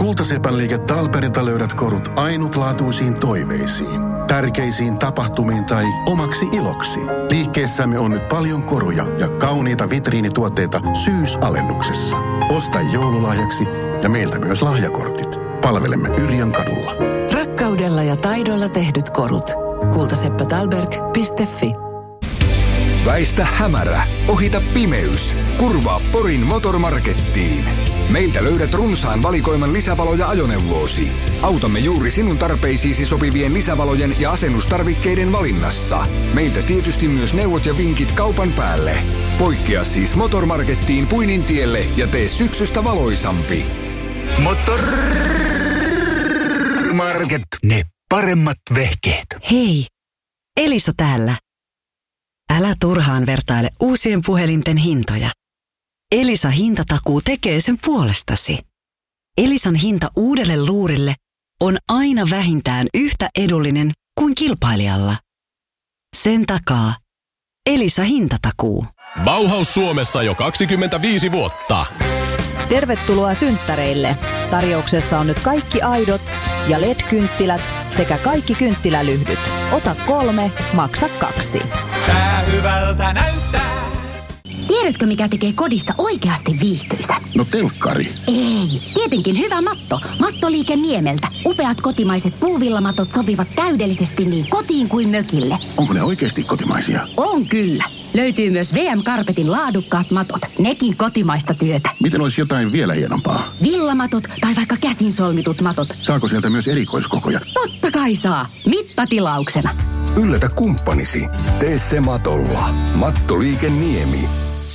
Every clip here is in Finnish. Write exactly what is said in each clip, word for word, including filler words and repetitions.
Kultasepän liike Talperilta löydät korut ainutlaatuisiin toiveisiin, tärkeisiin tapahtumiin tai omaksi iloksi. Liikkeessämme on nyt paljon koruja ja kauniita vitriinituotteita syysalennuksessa. Osta joululahjaksi ja meiltä myös lahjakortit. Palvelemme Yrjön kadulla. Rakkaudella ja taidolla tehdyt korut. kultaseppä talberg piste fi. Väistä hämärä, ohita pimeys. Kurvaa Porin Motormarkettiin. Meiltä löydät runsaan valikoiman lisävaloja ajoneuvoosi. Autamme juuri sinun tarpeisiisi sopivien lisävalojen ja asennustarvikkeiden valinnassa. Meiltä tietysti myös neuvot ja vinkit kaupan päälle. Poikkea siis Motormarkettiin Puinintielle ja tee syksystä valoisampi. Motormarket, ne paremmat vehkeet. Hei, Elisa täällä. Älä turhaan vertaile uusien puhelinten hintoja. Elisa hintatakuu tekee sen puolestasi. Elisan hinta uudelle luurille on aina vähintään yhtä edullinen kuin kilpailijalla. Sen takaa Elisa hintatakuu. Bauhaus Suomessa jo kaksikymmentäviisi vuotta. Tervetuloa synttäreille. Tarjouksessa on nyt kaikki aidot ja L E D-kynttilät sekä kaikki kynttilälyhdyt. Ota kolme, maksa kaksi. Tää hyvältä näyttää. Tiedätkö, mikä tekee kodista oikeasti viihtyisä? No telkkari. Ei, tietenkin hyvä matto. Mattoliike Niemeltä. Upeat kotimaiset puuvillamatot sopivat täydellisesti niin kotiin kuin mökille. Onko ne oikeasti kotimaisia? On kyllä. Löytyy myös V M-Carpetin laadukkaat matot. Nekin kotimaista työtä. Miten olisi jotain vielä hienompaa? Villamatot tai vaikka käsin solmitut matot. Saako sieltä myös erikoiskokoja? Totta kai saa. Mittatilauksena. Yllätä kumppanisi. Tee se matolla. Mattoliike Niemi.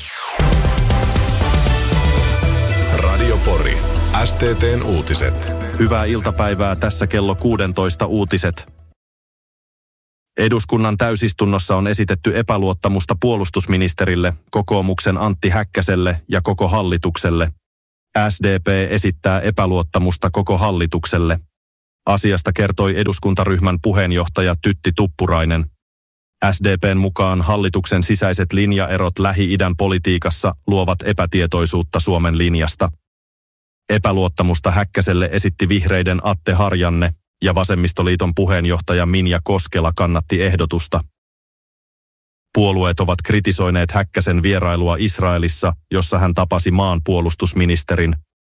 Radio Pori. S T T:n uutiset. Hyvää iltapäivää, tässä kello kuusitoista uutiset. Eduskunnan täysistunnossa on esitetty epäluottamusta puolustusministerille, kokoomuksen Antti Häkkäselle ja koko hallitukselle. S D P esittää epäluottamusta koko hallitukselle. Asiasta kertoi eduskuntaryhmän puheenjohtaja Tytti Tuppurainen. S D P:n mukaan hallituksen sisäiset linjaerot Lähi-idän politiikassa luovat epätietoisuutta Suomen linjasta. Epäluottamusta Häkkäselle esitti vihreiden Atte Harjanne ja vasemmistoliiton puheenjohtaja Minja Koskela kannatti ehdotusta. Puolueet ovat kritisoineet Häkkäsen vierailua Israelissa, jossa hän tapasi maanpuolustusministerin.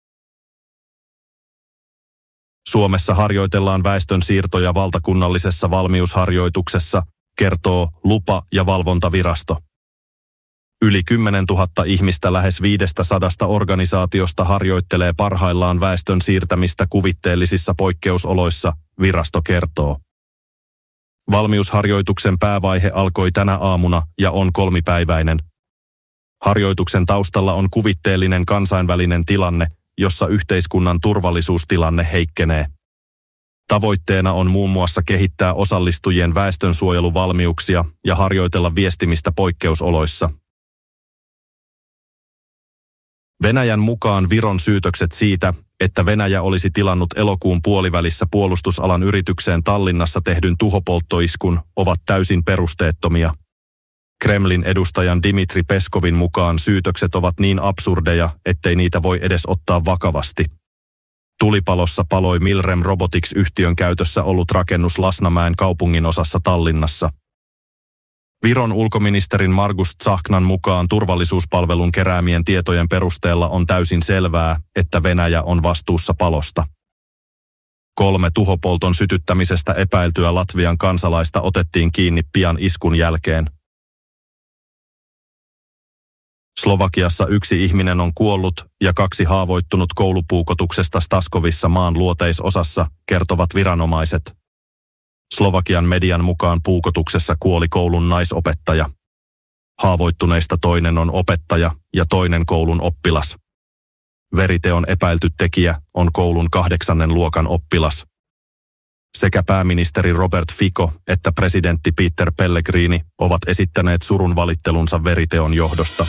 Suomessa harjoitellaan väestön siirtoja valtakunnallisessa valmiusharjoituksessa, kertoo Lupa- ja valvontavirasto. Yli kymmenen tuhatta ihmistä lähes viidestäsadasta organisaatiosta harjoittelee parhaillaan väestön siirtämistä kuvitteellisissa poikkeusoloissa, virasto kertoo. Valmiusharjoituksen päävaihe alkoi tänä aamuna ja on kolmipäiväinen. Harjoituksen taustalla on kuvitteellinen kansainvälinen tilanne, jossa yhteiskunnan turvallisuustilanne heikkenee. Tavoitteena on muun muassa kehittää osallistujien väestönsuojeluvalmiuksia ja harjoitella viestimistä poikkeusoloissa. Venäjän mukaan Viron syytökset siitä, että Venäjä olisi tilannut elokuun puolivälissä puolustusalan yritykseen Tallinnassa tehdyn tuhopolttoiskun, ovat täysin perusteettomia. Kremlin edustajan Dmitri Peskovin mukaan syytökset ovat niin absurdeja, ettei niitä voi edes ottaa vakavasti. Tulipalossa paloi Milrem Robotics-yhtiön käytössä ollut rakennus Lasnamäen kaupunginosassa Tallinnassa. Viron ulkoministerin Margus Tsahknan mukaan turvallisuuspalvelun keräämien tietojen perusteella on täysin selvää, että Venäjä on vastuussa palosta. Kolme tuhopolton sytyttämisestä epäiltyä Latvian kansalaista otettiin kiinni pian iskun jälkeen. Slovakiassa yksi ihminen on kuollut ja kaksi haavoittunut koulupuukotuksesta Staskovissa maan luoteisosassa, kertovat viranomaiset. Slovakian median mukaan puukotuksessa kuoli koulun naisopettaja. Haavoittuneista toinen on opettaja ja toinen koulun oppilas. Veriteon epäilty tekijä on koulun kahdeksannen luokan oppilas. Sekä pääministeri Robert Fico että presidentti Peter Pellegrini ovat esittäneet surun valittelunsa veriteon johdosta.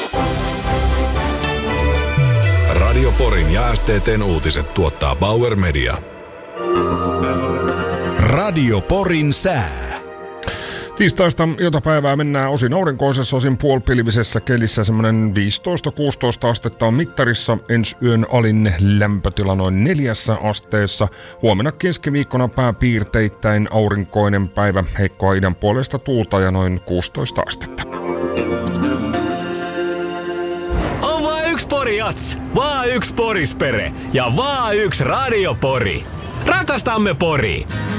Radio Porin ja S T T:n uutiset tuottaa Bauer Media. Radio Porin sää. Tiistaista iltapäivää mennään osin aurinkoisessa, osin puolipilvisessä kelissä. Semmoinen viisitoista kuusitoista astetta on mittarissa. Ensi yön alin lämpötila noin neljässä asteessa. Huomenna keskiviikkona pääpiirteittäin aurinkoinen päivä. Heikkoa idän puolesta tuulta ja noin kuusitoista astetta. On vaan yksi pori jats, vaan yksi porispere ja vaan yksi radiopori. Rakastamme Poria!